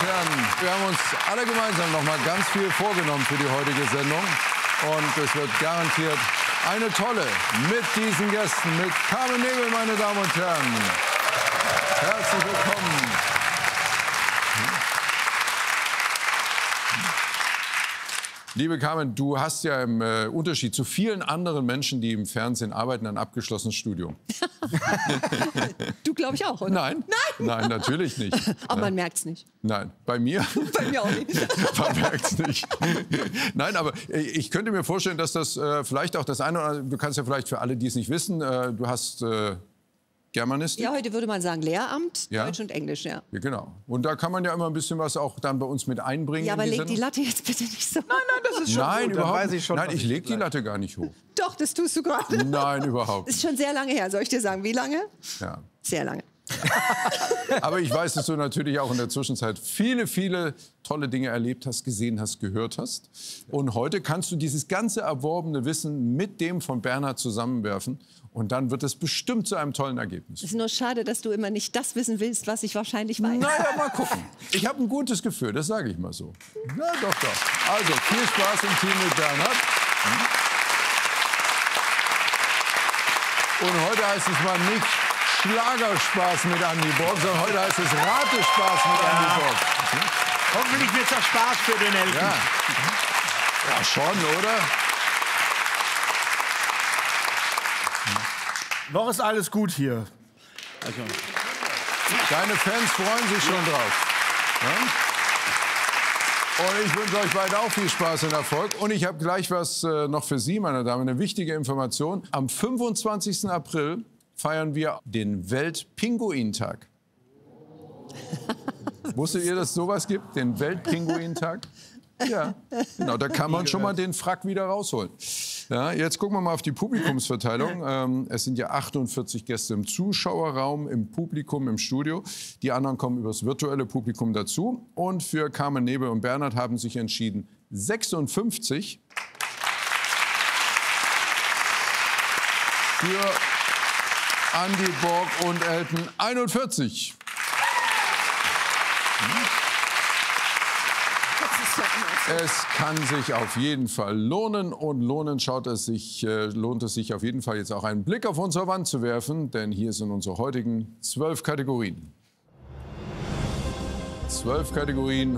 Herren, wir haben uns alle gemeinsam noch mal ganz viel vorgenommen für die heutige Sendung. Und es wird garantiert eine tolle mit diesen Gästen, mit Carmen Nebel, meine Damen und Herren. Herzlich willkommen. Liebe Carmen, du hast ja im Unterschied zu vielen anderen Menschen, die im Fernsehen arbeiten, ein abgeschlossenes Studium. Du, glaube ich, auch, oder? Nein. Nein? Nein, natürlich nicht. Aber man merkt es nicht. Nein, bei mir? Bei mir auch nicht. Man merkt es nicht. Nein, aber ich könnte mir vorstellen, dass das vielleicht auch das eine oder andere, du kannst ja vielleicht für alle, die es nicht wissen, du hast Germanistik. Ja, heute würde man sagen Lehramt, Ja? Deutsch und Englisch, ja. Ja, genau. Und da kann man ja immer ein bisschen was auch dann bei uns mit einbringen. Ja, aber in leg die Sendung. Latte jetzt bitte nicht so. Nein, das ist schon Nein, gut. Dann überhaupt weiß ich schon, Nein, was ich lege die bleibe. Latte gar nicht hoch. Doch, das tust du gerade. Nein, überhaupt Ist nicht. schon sehr lange her, soll ich dir sagen. Wie lange? Ja. Sehr lange. Aber ich weiß, dass du natürlich auch in der Zwischenzeit viele, viele tolle Dinge erlebt hast, gesehen hast, gehört hast. Und heute kannst du dieses ganze erworbene Wissen mit dem von Bernhard zusammenwerfen. Und dann wird es bestimmt zu einem tollen Ergebnis. Es ist nur schade, dass du immer nicht das wissen willst, was ich wahrscheinlich weiß. Naja, mal gucken. Ich habe ein gutes Gefühl, das sage ich mal so. Ja, doch, doch. Also, viel Spaß im Team mit Bernhard. Und heute heißt es mal nicht Schlagerspaß mit Andy Borg, sondern heute heißt es Ratespaß mit Andy Borg. Hoffentlich wird es Spaß für den Eltern. Ja. Ja, schon, oder? Noch ist alles gut hier. Also, Deine Fans freuen sich schon drauf. Ja? Und ich wünsche euch beiden auch viel Spaß und Erfolg. Und ich habe gleich was noch für Sie, meine Damen, eine wichtige Information. Am 25. April feiern wir den Weltpinguintag. Wusstet ihr, dass es sowas gibt, den Weltpinguintag? Ja, genau, da kann man schon mal den Frack wieder rausholen. Ja, jetzt gucken wir mal auf die Publikumsverteilung. Es sind ja 48 Gäste im Zuschauerraum, im Publikum, im Studio. Die anderen kommen übers virtuelle Publikum dazu. Und für Carmen Nebel und Bernhard haben sich entschieden 56. Für Andy Borg und Elton 41. Es kann sich auf jeden Fall lohnen und lohnt es sich auf jeden Fall jetzt auch einen Blick auf unsere Wand zu werfen, denn hier sind unsere heutigen 12 Kategorien. 12 Kategorien.